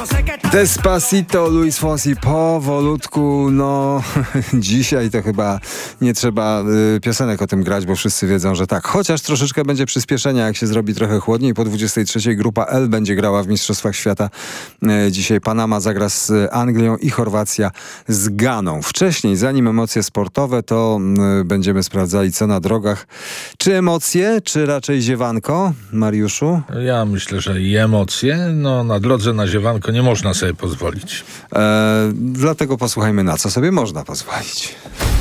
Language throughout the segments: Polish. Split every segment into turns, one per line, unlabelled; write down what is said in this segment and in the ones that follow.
Despacito, Luis Fonsi, powolutku, no dzisiaj to chyba nie trzeba piosenek o tym grać, bo wszyscy wiedzą, że tak. Chociaż troszeczkę będzie przyspieszenia, jak się zrobi trochę chłodniej. Po 23 grupa L będzie grała w Mistrzostwach Świata. Dzisiaj Panama zagra z Anglią i Chorwacja z Ganą. Wcześniej, zanim emocje sportowe, to będziemy sprawdzali, co na drogach. Czy emocje, czy raczej ziewanko, Mariuszu?
Ja myślę, że i emocje. No, na drodze na ziewanko nie można sobie pozwolić.
Dlatego posłuchajmy, na co sobie można pozwolić.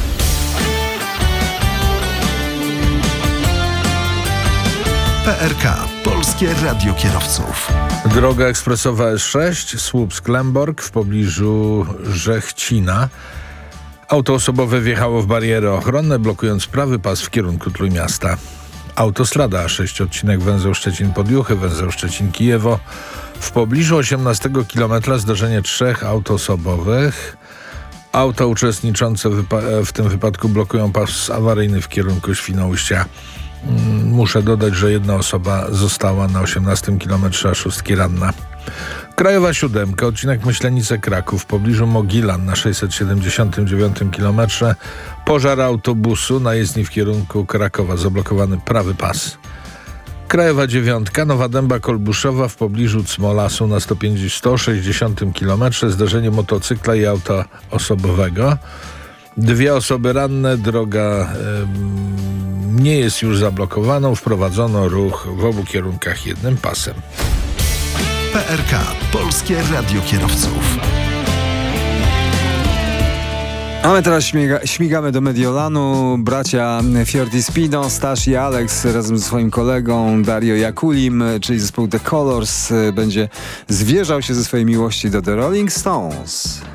PRK. Polskie Radio Kierowców.
Droga ekspresowa S6, Słupsk-Lęborg w pobliżu Żechcina. Auto osobowe wjechało w bariery ochronne, blokując prawy pas w kierunku Trójmiasta. Autostrada A6, odcinek węzeł Szczecin-Podjuchy, węzeł Szczecin-Kijewo. W pobliżu 18 km zdarzenie 3 aut osobowych. Auta uczestniczące w tym wypadku blokują pas awaryjny w kierunku Świnoujścia. Muszę dodać, że jedna osoba została na 18 km A6 ranna. Krajowa 7, odcinek Myślenice-Kraków w pobliżu Mogilan na 679 km. Pożar autobusu na jezdni w kierunku Krakowa, zablokowany prawy pas. Krajowa 9, Nowa Dęba-Kolbuszowa w pobliżu Cmolasu na 160 km. Zdarzenie motocykla i auta osobowego. 2 osoby ranne, droga nie jest już zablokowaną. Wprowadzono ruch w obu kierunkach jednym pasem.
PRK. Polskie Radio Kierowców.
A my teraz śmigamy do Mediolanu. Bracia Fiordi Spino, Stasz i Alex razem ze swoim kolegą Dario Jakulim, czyli zespół The Colors, będzie zwierzał się ze swojej miłości do The Rolling Stones.